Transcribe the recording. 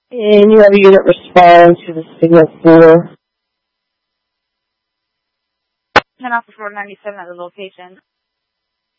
And you have a unit respond to the signal 4. 10 Alpha 497 at the location.